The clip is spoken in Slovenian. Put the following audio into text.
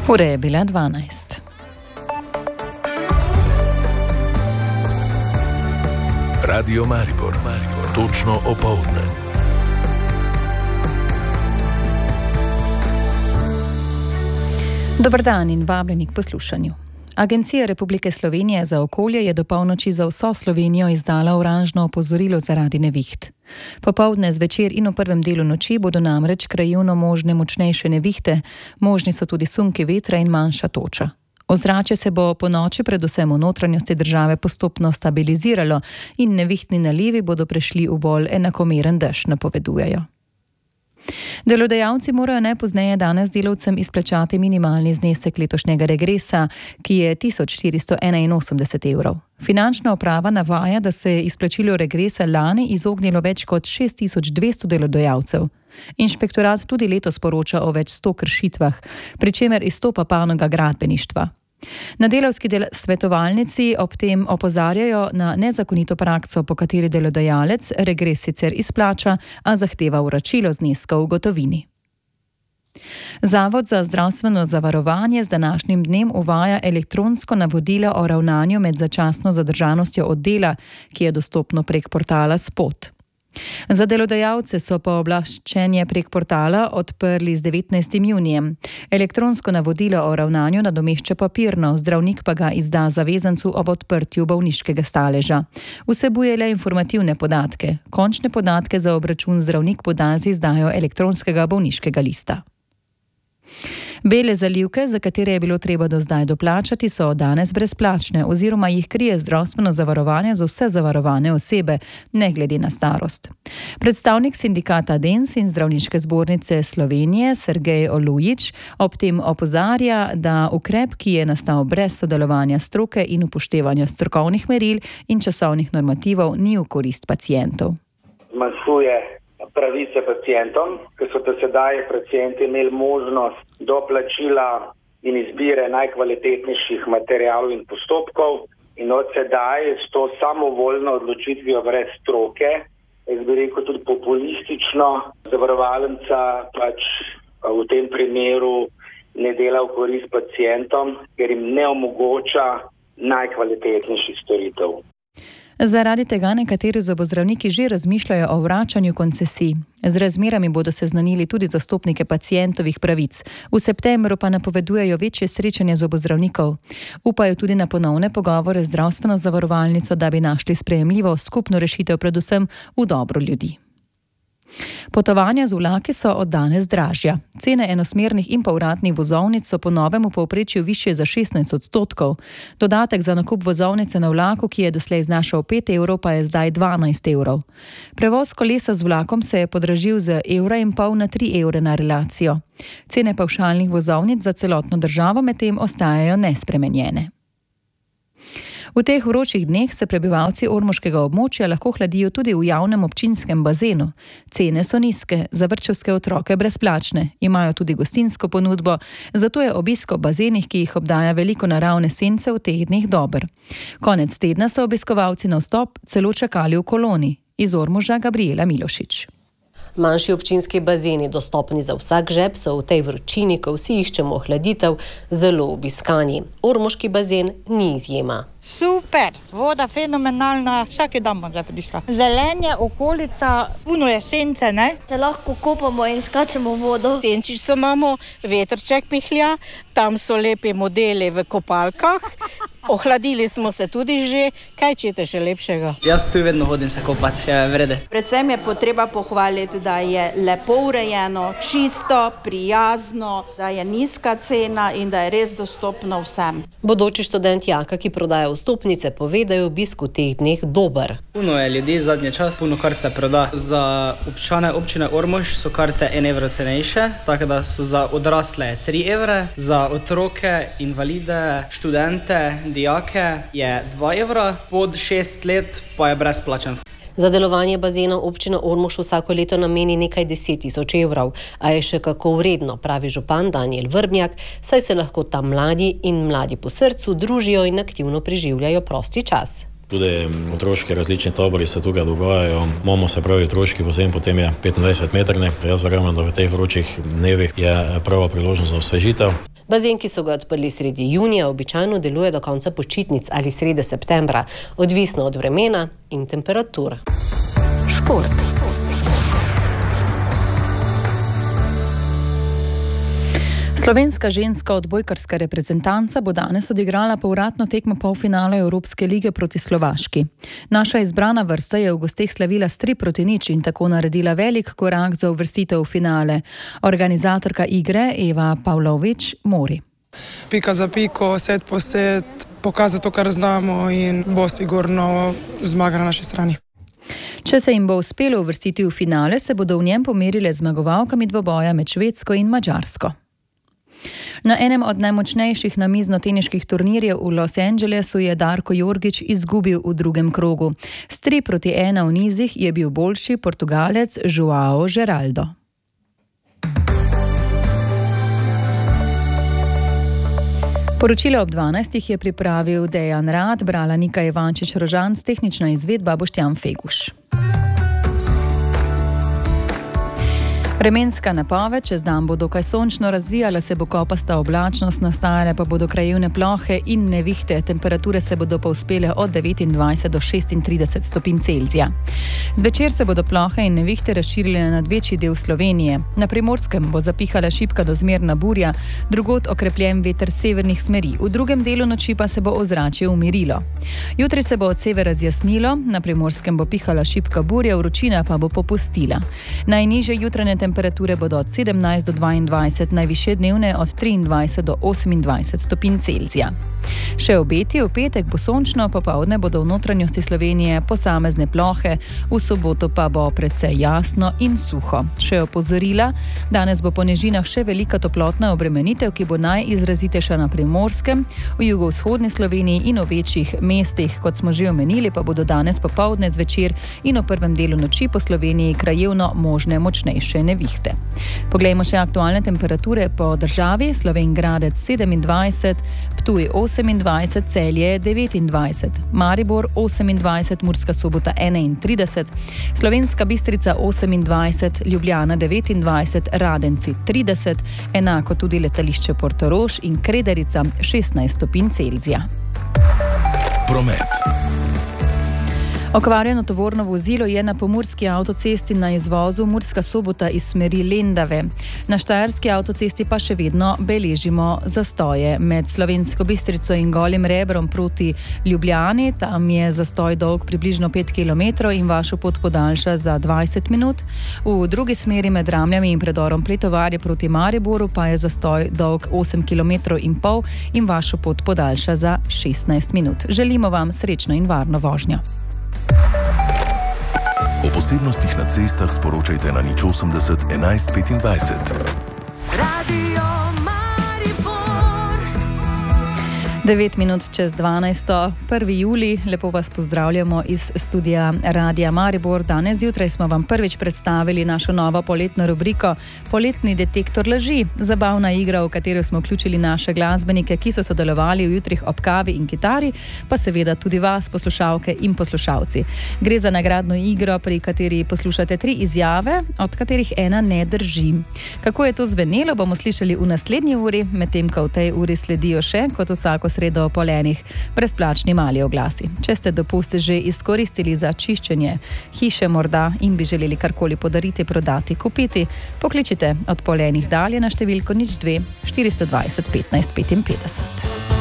Ura je bila 12. Radio Maribor, točno opoldne. Dober dan in vabljeni k poslušanju. Agencija Republike Slovenije za okolje je do polnoči za vso Slovenijo izdala oranžno opozorilo zaradi neviht. Popoldne, zvečer in v prvem delu noči bodo namreč krajevno možne močnejše nevihte, možni so tudi sunki vetra in manjša toča. Ozračje se bo po noči predvsem v notranjosti države postopno stabiliziralo in nevihtni nalivi bodo prešli v bolj enakomeren dež, napovedujejo. Delodajalci morajo najpozneje danes delavcem izplačati minimalni znesek letošnjega regresa, ki je 1481 evrov. Finančna uprava navaja, da se je izplačilo regresa lani izognilo več kot 6200 delodajalcev. Inšpektorat tudi letos poroča o več 100 kršitvah, pri čemer izstopa panoga gradbeništva. Na delavski svetovalnici ob tem opozarjajo na nezakonito prakso, po kateri delodajalec regres sicer izplača, a zahteva vračilo zneska v gotovini. Zavod za zdravstveno zavarovanje z današnjim dnem uvaja elektronsko navodilo o ravnanju med začasno zadržanostjo od dela, ki je dostopno prek portala Spot. Za delodajalce so pooblaščenje prek portala odprli z 19. junijem. Elektronsko navodilo o ravnanju nadomešča papirno, zdravnik pa ga izda zavezancu ob odprtju bolniškega staleža. Vsebuje le informativne podatke. Končne podatke za obračun zdravnik poda z izdajo elektronskega bolniškega lista. Bele zalivke, za katere je bilo treba do zdaj doplačati, so danes brezplačne oziroma jih krije zdravstveno zavarovanje za vse zavarovane osebe, ne glede na starost. Predstavnik sindikata DENS in Zdravniške zbornice Slovenije Sergej Olujič ob tem opozarja, da ukrep, ki je nastal brez sodelovanja stroke in upoštevanja strokovnih meril in časovnih normativov, ni v korist pacientov. Pravice pacientom, ker so do sedaj pacienti imeli možnost doplačila in izbire najkvalitetnejših materialov in postopkov in od sedaj s to samovoljno odločitvijo brez stroke, jaz bi rekel tudi populistično, zavarovalnica pač v tem primeru ne dela v korist pacientom, ker jim ne omogoča najkvalitetnejših storitev. Zaradi tega nekateri zobozdravniki že razmišljajo o vračanju koncesij. Z razmerami bodo seznanili tudi zastopnike pacientovih pravic. V septembru pa napovedujejo večje srečanje zobozdravnikov. Upajo tudi na ponovne pogovore z zdravstveno zavarovalnico, da bi našli sprejemljivo skupno rešitev predvsem v dobro ljudi. Potovanja z vlaki so od danes dražja. Cene enosmernih in povratnih vozovnic so po novem v povprečju višje za 16%. Dodatek za nakup vozovnice na vlaku, ki je doslej znašal 5 evrov, pa je zdaj 12 evrov. Prevoz kolesa z vlakom se je podražil z 1,5 evra na 3 evre na relacijo. Cene pavšalnih vozovnic za celotno državo medtem ostajajo nespremenjene. V teh vročih dneh se prebivalci ormoškega območja lahko hladijo tudi v javnem občinskem bazenu. Cene so nizke, za vrtčevske otroke brezplačne, imajo tudi gostinsko ponudbo, zato je obisk ob bazenih, ki jih obdaja veliko naravne sence, v teh dneh dober. Konec tedna so obiskovalci na vstop celo čakali v koloni. Iz Ormoža Gabriela Milošič. Manjši občinski bazeni, dostopni za vsak žep, so v tej vročini, ko vsi iščemo ohladitev, zelo obiskani. Ormoški bazen ni izjema. Super, voda fenomenalna, vsaki dan bom zdaj prišla. Zelenje, okolica, puno je sence, ne? Se lahko kopamo in skačemo v vodo. Senčico imamo, vetrček pihlja, tam so lepi modeli v kopalkah. Ohladili smo se tudi že, kaj čete še lepšega? Jaz tu vedno hodim se kopati, je vrede. Predvsem je potreba pohvaliti, da je lepo urejeno, čisto, prijazno, da je nizka cena in da je res dostopno vsem. Bodoči študent Jaka, ki prodaja vstopnice, pove, da je obisk v teh dneh dober. Puno je ljudi zadnji čas, puno kart se proda. Za občane občine Ormož so karte 1 evro cenejše, tako da so za odrasle 3 evre, za otroke, invalide, študente, dijake je 2 evra, pod 6 let pa je brezplačen. Za delovanje bazena občina Ormož vsako leto nameni nekaj 10 000 evrov, a je še kako vredno, pravi župan Danijel Vrbnjak, saj se lahko tam mladi in mladi po srcu družijo in aktivno preživljajo prosti čas. Tudi otroški različni tabori se tukaj dogajajo. Imamo se pravi otroški bazen, potem je 25 metrni. Jaz verjamem, da v teh vročih dnevih je prava priložnost za osvežitev. Bazen, ki so ga odprli sredi junija, običajno deluje do konca počitnic ali srede septembra, odvisno od vremena in temperatur. Šport. Slovenska ženska odbojkarska reprezentanca bo danes odigrala povratno tekmo polfinala Evropske lige proti Slovaški. Naša izbrana vrsta je v gosteh slavila s 3-0 in tako naredila velik korak za uvrstitev v finale. Organizatorka igre Eva Pavlović mori. Pika za piko, set po set, pokazati to, kar znamo in bo sigurno zmaga na naši strani. Če se jim bo uspelo uvrstiti v finale, se bodo v njem pomerile zmagovalkami dvoboja med Švedsko in Madžarsko. Na enem od najmočnejših namiznoteniških turnirjev v Los Angelesu je Darko Jorgić izgubil v drugem krogu. S 3-1 v nizih je bil boljši Portugalec João Geraldo. Poročilo ob 12 je pripravil Dejan Rad, brala Nika Ivančič-Rožan, tehnična izvedba Boštjan Feguš. Vremenska napoved, čez dan bo dokaj sončno, razvijala se bo kopasta oblačnost, nastajale pa bodo krajevne plohe in nevihte. Temperature se bodo povzpele od 29 do 36 stopinj Celzija. Zvečer se bodo plohe in nevihte razširile nad večji del Slovenije. Na Primorskem bo zapihala šibka do zmerna burja, drugod okrepljen veter severnih smeri. V drugem delu noči pa se bo ozračje umirilo. Jutri se bo od severa zjasnilo, na Primorskem bo pihala šibka burja, vročina pa bo popustila. Najnižje jutranje temperature bodo od 17 do 22, najvišje dnevne od 23 do 28 stopinj Celzija. Še obeti, v petek bo sončno, popoldne bodo v notranjosti Slovenije posamezne plohe, v soboto pa bo precej jasno in suho. Še opozorila, danes bo po nižinah še velika toplotna obremenitev, ki bo najizrazitejša na Primorskem, v jugovzhodni Sloveniji in v večjih mestih. Kot smo že omenili, pa bodo danes popoldne, zvečer in v prvem delu noči po Sloveniji krajevno možne močnejše nevihte. Poglejmo še aktualne temperature po državi. Slovenj Gradec 27, Ptuj 28, Celje 29, Maribor 28, Murska Sobota 31, Slovenska Bistrica 28, Ljubljana 29, Radenci 30, enako tudi letališče Portorož in Krederica 16 stopinj Celzija. Promet. Okvarjeno tovorno vozilo je na pomurski avtocesti na izvozu Murska Sobota iz smeri Lendave. Na štajerski avtocesti pa še vedno beležimo zastoje. Med Slovensko Bistrico in Golim Rebrom proti Ljubljani, tam je zastoj dolg približno 5 km in vašo pot podaljša za 20 minut. V drugi smeri med Ramljami in predorom Pletovarje proti Mariboru pa je zastoj dolg 8 km in pol in vašo pot podaljša za 16 minut. Želimo vam srečno in varno vožnjo. O posebnostih na cestah sporočajte na 080 11 25. 9 minut čez 12. 1. julij. Lepo vas pozdravljamo iz studia Radia Maribor. Danes zjutraj smo vam prvič predstavili našo novo poletno rubriko Poletni detektor laži. Zabavna igra, v katero smo vključili naše glasbenike, ki so sodelovali v jutrih ob kavi in kitari, pa seveda tudi vas, poslušalke in poslušalci. Gre za nagradno igro, pri kateri poslušate 3 izjave, od katerih ena ne drži. Kako je to zvenelo, bomo slišali v naslednji uri, medtem ko v tej uri sledijo še, kot vsako sredo pol enih, brezplačni mali oglasi. Če ste dopust že izkoristili za čiščenje hiše morda in bi želeli karkoli podariti, prodati, kupiti, pokličite od pol enih dalje na številko 02 420 15 55.